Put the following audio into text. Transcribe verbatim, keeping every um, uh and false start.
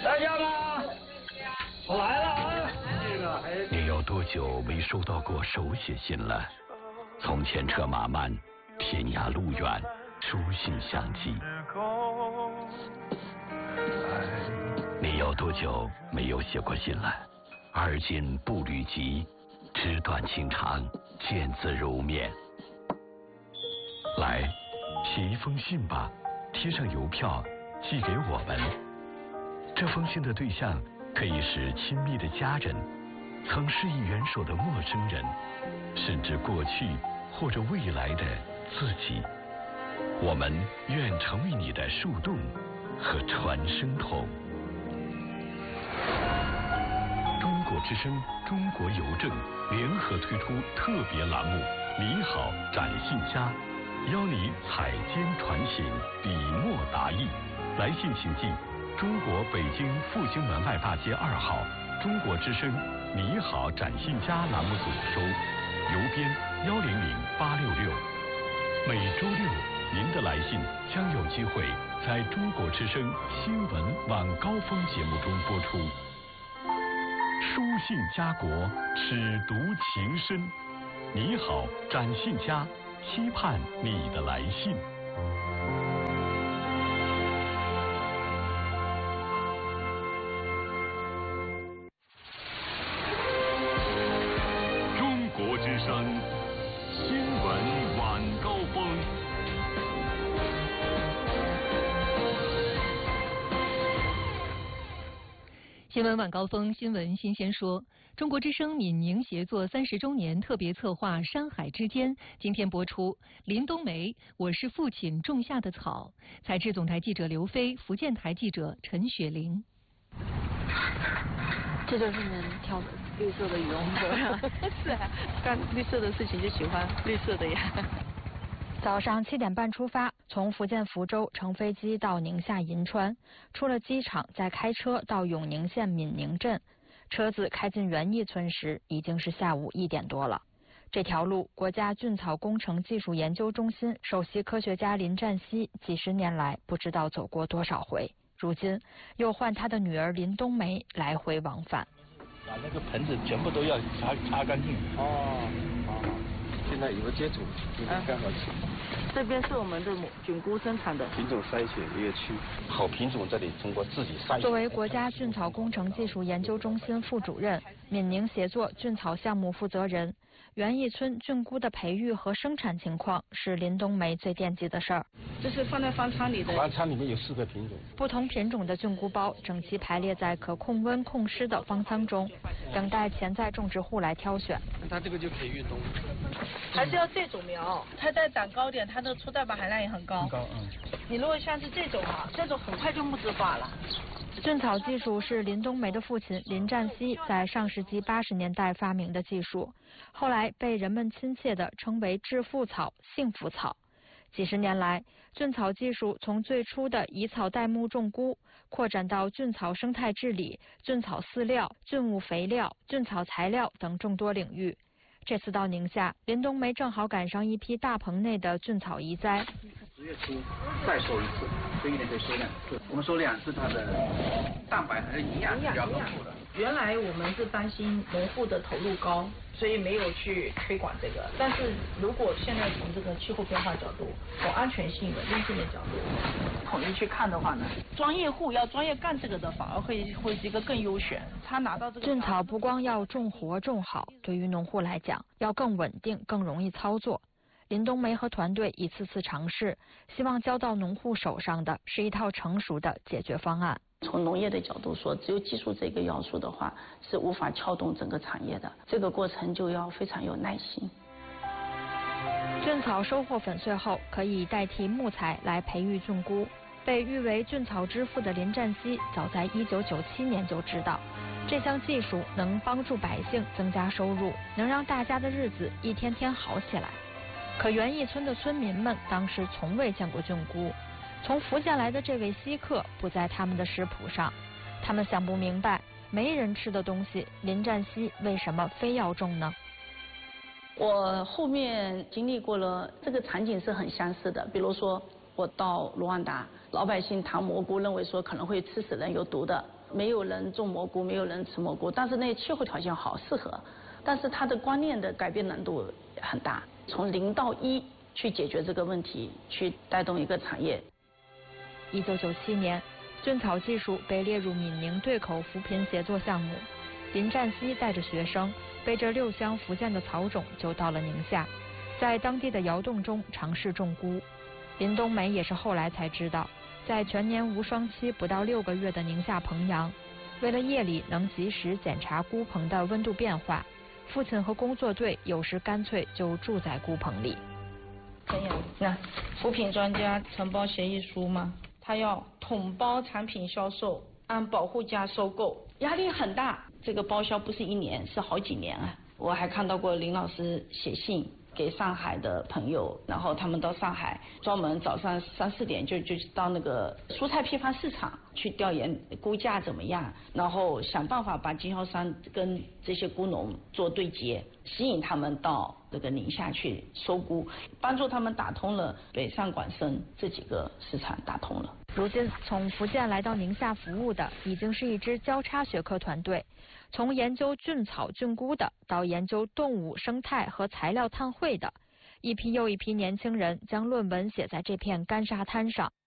在家吗？我来了啊！这个还你有多久没收到过手写信了？从前车马慢，天涯路远，书信相寄。你有多久没有写过信了？而今步履急，纸短情长，见字如面。来，写一封信吧，贴上邮票，寄给我们。这封信的对象可以是亲密的家人，曾施以援手的陌生人，甚至过去或者未来的自己。我们愿成为你的树洞和传声筒。中国之声、中国邮政联合推出特别栏目“你好，展信家”，邀你采笺传信，笔墨达意。来信请寄中国北京复兴门外大街二号中国之声“你好，展信家”栏目组收，邮编幺零零八六六。每周六，您的来信将有机会在中国之声新闻晚高峰节目中播出。书信家国，尺牍情深。你好，展信家，期盼你的来信。中国之声新闻晚高峰。 新闻晚高峰，新闻新鲜说。中国之声闽宁协作三十周年特别策划《山海之间》今天播出。林冬梅，我是父亲种下的草。采制总台记者刘飞，福建台记者陈雪玲。 这就是你们挑的绿色的羽绒服。 是啊，干绿色的事情就喜欢绿色的呀。 早上七点半出发，从福建福州乘飞机到宁夏银川，出了机场再开车到永宁县闽宁镇。车子开进园艺村时，已经是下午一点多了。这条路，国家菌草工程技术研究中心首席科学家林占西几十年来不知道走过多少回，如今又换他的女儿林冬梅来回往返。 把那个盆子全部都要擦擦干净。 哦，好。现在有个接触，今天刚好起。 这边是我们的菌菇生产的品种筛选一个区，好品种这里通过自己筛选。 作为国家菌草工程技术研究中心副主任、闽宁协作菌草项目负责人，园艺村菌菇的培育和生产情况是林冬梅最惦记的事儿。 这是放在方舱里的。 方舱里面有四个品种， 不同品种的菌菇包整齐排列在可控温控湿的方舱中，等待潜在种植户来挑选。 它这个就可以运动。 还是要这种苗，它再长高点，它的粗蛋白含量也很高。 很高，嗯。 你如果像是这种啊，这种很快就木质化了。 菌草技术是林冬梅的父亲林占西在上世纪八十年代发明的技术，后来被人们亲切地称为致富草、幸福草。几十年来，菌草技术从最初的以草代木种菇，扩展到菌草生态治理、菌草饲料、菌物肥料、菌草材料等众多领域。这次到宁夏，林冬梅正好赶上一批大棚内的菌草移栽。 十月初再收一次，这一年可以收两次。我们收两次，它的蛋白还是营养是比较丰富的。 原来我们是担心农户的投入高，所以没有去推广这个。但是如果现在从这个气候变化角度、从安全性、稳定性的角度统一去看的话呢，专业户要专业干这个的，反而会会是一个更优选。他拿到这个菌草不光要种活种好，对于农户来讲要更稳定、更容易操作。林冬梅和团队一次次尝试，希望交到农户手上的是一套成熟的解决方案。 从农业的角度说，只有技术这个要素的话，是无法撬动整个产业的。这个过程就要非常有耐心。 菌草收获粉碎后，可以代替木材来培育菌菇。被誉为菌草之父的林占西，早在一九九七年就知道，这项技术能帮助百姓增加收入，能让大家的日子一天天好起来。可园艺村的村民们当时从未见过菌菇，从福建来的这位稀客不在他们的食谱上，他们想不明白，没人吃的东西，林占西为什么非要种呢？ 我后面经历过了，这个场景是很相似的。比如说， 我到卢旺达，老百姓糖蘑菇认为说可能会吃死人有毒的，没有人种蘑菇，没有人吃蘑菇，但是那气候条件好适合，但是它的观念的改变难度很大，从零到一去解决这个问题，去带动一个产业。 一九九七年，菌草技术被列入闽宁对口扶贫协作项目，林占西带着学生背着六箱福建的草种就到了宁夏，在当地的窑洞中尝试种菇。林冬梅也是后来才知道，在全年无霜期不到六个月的宁夏彭阳，为了夜里能及时检查菇棚的温度变化，父亲和工作队有时干脆就住在菇棚里。 这样，那扶贫专家承包协议书嘛，他要统包产品销售，按保护价收购， 压力很大。这个包销不是一年，是好几年啊。我还看到过林老师写信给上海的朋友，然后他们到上海专门早上三四点就就到那个蔬菜批发市场去调研菇价怎么样，然后想办法把经销商跟这些菇农做对接，吸引他们到这个宁夏去收菇，帮助他们打通了北上广深这几个市场打通了。 如今从福建来到宁夏服务的已经是一支交叉学科团队，从研究菌草菌菇的到研究动物生态和材料碳汇的，一批又一批年轻人将论文写在这片干沙滩上。